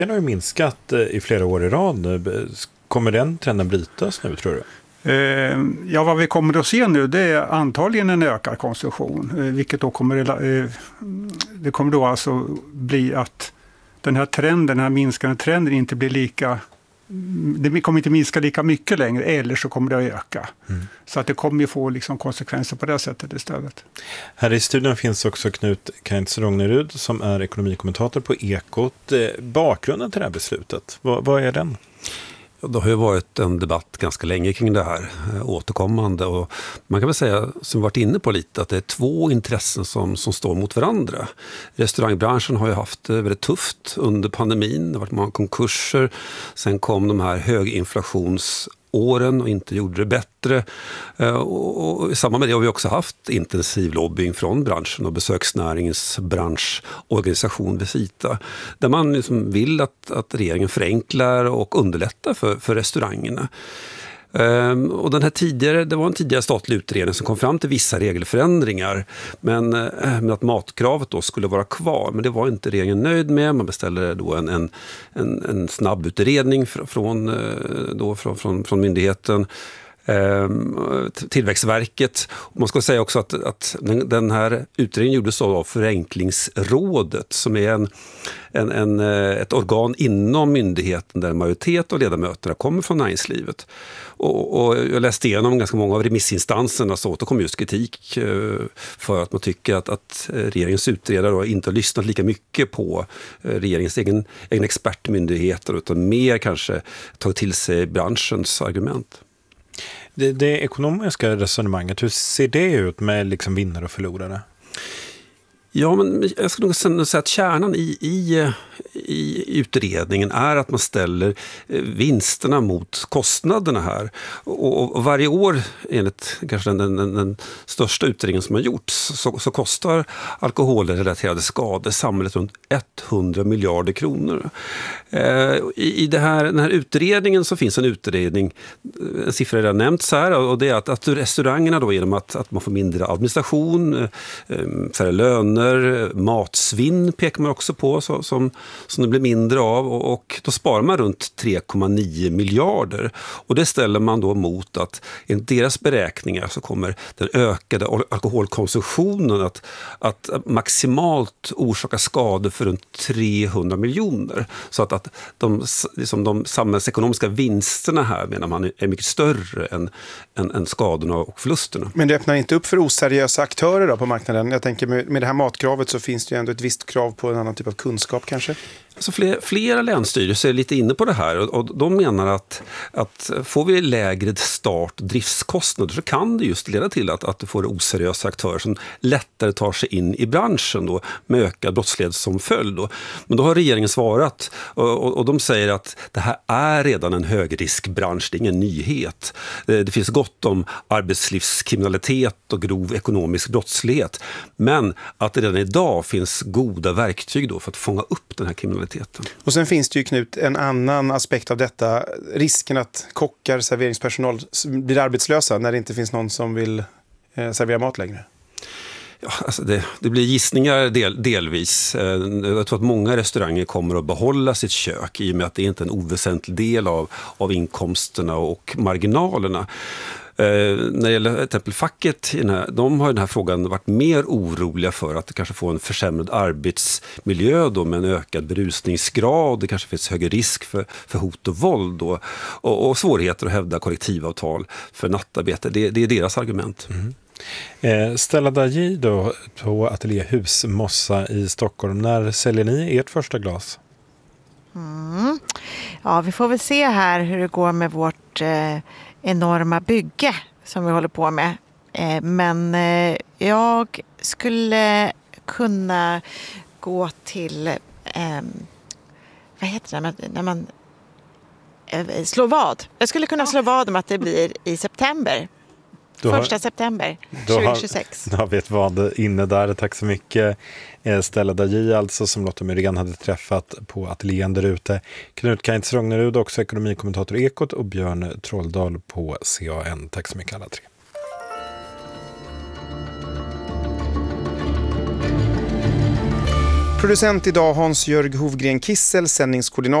Den har ju minskat i flera år i rad nu. Kommer den trenden brytas nu, tror du? Ja, vad vi kommer att se nu, det är antagligen en ökad konsumtion. Vilket då det kommer då alltså bli att den här minskande trenden inte blir lika... Det kommer inte minska lika mycket längre, eller så kommer det att öka. Så att det kommer ju få liksom konsekvenser på det sättet istället. Här i studion finns också Knut Kainz-Rognerud som är ekonomikommentator på Ekot. Bakgrunden till det här beslutet, vad är den? Det har ju varit en debatt ganska länge kring det här, återkommande, och man kan väl säga, som vi varit inne på lite, att det är två intressen som står mot varandra. Restaurangbranschen har ju haft det väldigt tufft under pandemin, det har varit många konkurser, sen kom de här höginflationsåren och inte gjorde det bättre. Och i samband med det har vi också haft intensiv lobbying från branschen och besöksnäringens branschorganisation Visita, där man liksom vill att regeringen förenklar och underlättar för restaurangerna. Och det var en tidigare statlig utredning som kom fram till vissa regelförändringar, men att matkravet då skulle vara kvar, men det var inte regeringen nöjd med. Man beställde då en snabb utredning från myndigheten, Tillväxtverket. Man ska säga också att den här utredningen gjordes av Förenklingsrådet, som är ett organ inom myndigheten där en majoritet av ledamöterna kommer från näringslivet. Och jag läste igenom ganska många av remissinstanserna, så återkom just kritik för att man tycker att regeringens utredare inte har lyssnat lika mycket på regeringens egen expertmyndigheter, utan mer kanske tagit till sig branschens argument. Det ekonomiska resonemanget, hur ser det ut med liksom vinnare och förlorare? Ja, men jag skulle nog säga att kärnan i utredningen är att man ställer vinsterna mot kostnaderna här. Och varje år, enligt kanske den största utredningen som har gjorts, så kostar alkoholrelaterade skador samhället runt 100 miljarder kronor. I den här utredningen så finns en siffra redan nämnts här, och det är att restaurangerna då, genom att man får mindre administration, färre löner, matsvinn pekar man också på som det blir mindre av, och då sparar man runt 3,9 miljarder. Och det ställer man då mot att enligt deras beräkningar så kommer den ökade alkoholkonsumtionen att maximalt orsaka skador för runt 300 miljoner. Så att de samhällsekonomiska vinsterna här, menar man, är mycket större än skadorna och förlusterna. Men det öppnar inte upp för oseriösa aktörer då på marknaden? Jag tänker med det här matkravet så finns det ju ändå ett visst krav på en annan typ av kunskap kanske? Alltså flera länsstyrelser är lite inne på det här, och de menar att får vi lägre start- och driftskostnader så kan det just leda till att du får oseriösa aktörer som lättare tar sig in i branschen då, med ökad brottslighet som följd. Men då har regeringen svarat, och de säger att det här är redan en högriskbransch, det är ingen nyhet. Det finns gott om arbetslivskriminalitet och grov ekonomisk brottslighet, men att det redan idag finns goda verktyg då för att fånga upp den här kriminaliteten. Och sen finns det ju, Knut, en annan aspekt av detta. Risken att kockar, serveringspersonal blir arbetslösa när det inte finns någon som vill servera mat längre. Ja, alltså det blir gissningar delvis. Jag tror att många restauranger kommer att behålla sitt kök i och med att det inte är en oväsentlig del av inkomsterna och marginalerna. När det gäller till exempel facket, de har i den här frågan varit mer oroliga för att det kanske får en försämrad arbetsmiljö då, med en ökad berusningsgrad. Det kanske finns högre risk för hot och våld då, och svårigheter att hävda kollektivavtal för nattarbete. Det är deras argument. Stella Daji då på Ateljé Husmossa i Stockholm. När säljer ni ert första glas? Ja, vi får väl se här hur det går med vårt enorma bygge som vi håller på med. Men jag skulle kunna gå till vad heter det när man slår vad. Jag skulle kunna slå vad om att det blir i september. 1 september 2026. Då har vi ett vad inne där. Tack så mycket. Stella Daji alltså, som Lotta Myrén hade träffat på ateljén där ute. Knut Kainz-Rognerud, också ekonomikommentator Ekot, och Björn Trolldal på CAN. Tack så mycket alla tre. Producent idag Hans-Jörg Hovgren Kissel, sändningskoordinator